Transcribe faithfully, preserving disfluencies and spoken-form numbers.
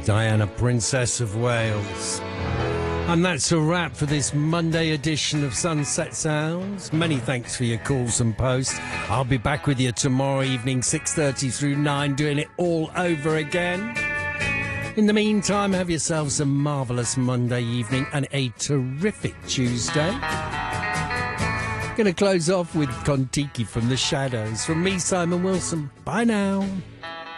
Diana, Princess of Wales. And that's a wrap for this Monday edition of Sunset Sounds. Many thanks for your calls and posts. I'll be back with you tomorrow evening, six thirty through nine, doing it all over again. In the meantime, have yourselves a marvellous Monday evening and a terrific Tuesday. Going to close off with Kon-Tiki from The Shadows. From me, Simon Wilson. Bye now.